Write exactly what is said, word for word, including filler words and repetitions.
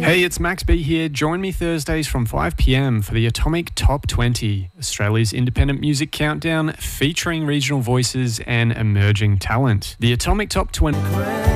Hey, it's Max B here. Join me Thursdays from five p m for the Atomic Top twenty, Australia's independent music countdown featuring regional voices and emerging talent. The Atomic Top twenty...